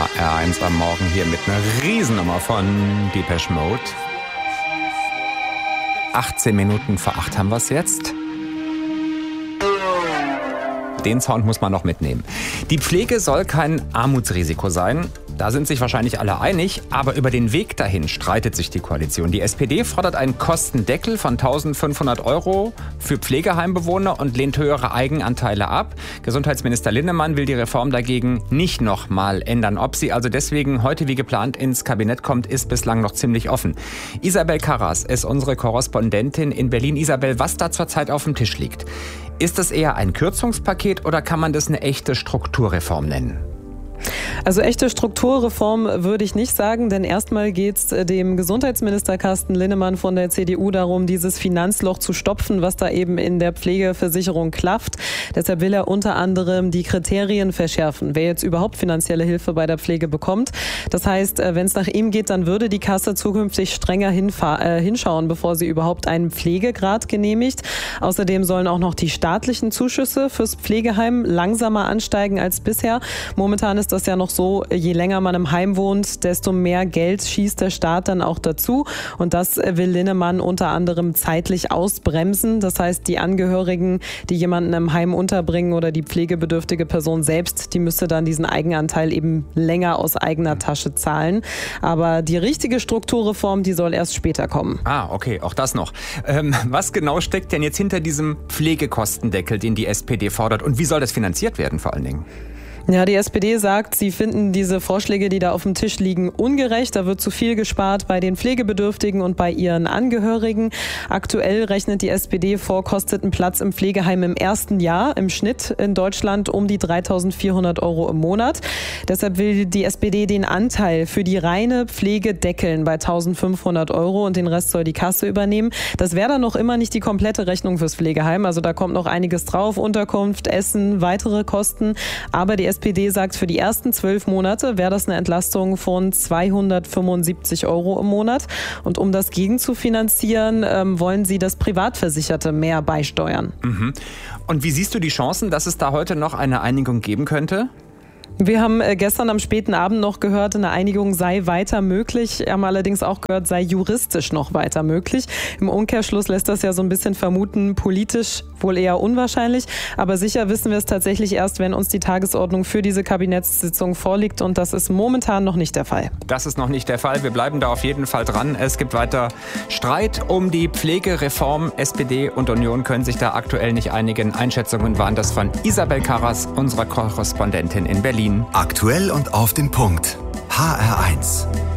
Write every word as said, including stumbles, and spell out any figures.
H R eins am Morgen hier mit einer Riesennummer von Depeche Mode. achtzehn Minuten vor acht haben wir es jetzt. Den Sound muss man noch mitnehmen. Die Pflege soll kein Armutsrisiko sein. Da sind sich wahrscheinlich alle einig, aber über den Weg dahin streitet sich die Koalition. Die S P D fordert einen Kostendeckel von eintausendfünfhundert Euro für Pflegeheimbewohner und lehnt höhere Eigenanteile ab. Gesundheitsminister Linnemann will die Reform dagegen nicht noch mal ändern. Ob sie also deswegen heute wie geplant ins Kabinett kommt, ist bislang noch ziemlich offen. Isabel Karras ist unsere Korrespondentin in Berlin. Isabel, was da zurzeit auf dem Tisch liegt. Ist das eher ein Kürzungspaket oder kann man das eine echte Strukturreform nennen? Also echte Strukturreform würde ich nicht sagen, denn erstmal geht es dem Gesundheitsminister Carsten Linnemann von der C D U darum, dieses Finanzloch zu stopfen, was da eben in der Pflegeversicherung klafft. Deshalb will er unter anderem die Kriterien verschärfen, wer jetzt überhaupt finanzielle Hilfe bei der Pflege bekommt. Das heißt, wenn es nach ihm geht, dann würde die Kasse zukünftig strenger hinfa- äh, hinschauen, bevor sie überhaupt einen Pflegegrad genehmigt. Außerdem sollen auch noch die staatlichen Zuschüsse fürs Pflegeheim langsamer ansteigen als bisher. Momentan ist das ja noch so, je länger man im Heim wohnt, desto mehr Geld schießt der Staat dann auch dazu. Und das will Linnemann unter anderem zeitlich ausbremsen. Das heißt, die Angehörigen, die jemanden im Heim unterbringen oder die pflegebedürftige Person selbst, die müsste dann diesen Eigenanteil eben länger aus eigener Tasche zahlen. Aber die richtige Strukturreform, die soll erst später kommen. Ah, okay, auch das noch. Ähm, was genau steckt denn jetzt hinter diesem Pflegekostendeckel, den die S P D fordert? Und wie soll das finanziert werden vor allen Dingen? Ja, die S P D sagt, sie finden diese Vorschläge, die da auf dem Tisch liegen, ungerecht. Da wird zu viel gespart bei den Pflegebedürftigen und bei ihren Angehörigen. Aktuell rechnet die S P D vor, kostet ein Platz im Pflegeheim im ersten Jahr im Schnitt in Deutschland um die dreitausendvierhundert Euro im Monat. Deshalb will die S P D den Anteil für die reine Pflege deckeln bei eintausendfünfhundert Euro und den Rest soll die Kasse übernehmen. Das wäre dann noch immer nicht die komplette Rechnung fürs Pflegeheim. Also da kommt noch einiges drauf, Unterkunft, Essen, weitere Kosten. Aber die S P D sagt, für die ersten zwölf Monate wäre das eine Entlastung von zweihundertfünfundsiebzig Euro im Monat. Und um das gegenzufinanzieren, ähm, wollen sie, dass Privatversicherte mehr beisteuern. Mhm. Und wie siehst du die Chancen, dass es da heute noch eine Einigung geben könnte? Wir haben gestern am späten Abend noch gehört, eine Einigung sei weiter möglich. Wir haben allerdings auch gehört, sei juristisch noch weiter möglich. Im Umkehrschluss lässt das ja so ein bisschen vermuten, politisch wohl eher unwahrscheinlich. Aber sicher wissen wir es tatsächlich erst, wenn uns die Tagesordnung für diese Kabinettssitzung vorliegt. Und das ist momentan noch nicht der Fall. Das ist noch nicht der Fall. Wir bleiben da auf jeden Fall dran. Es gibt weiter Streit um die Pflegereform. S P D und Union können sich da aktuell nicht einigen. Einschätzungen waren das von Isabel Karras, unserer Korrespondentin in Berlin. Aktuell und auf den Punkt. H R eins.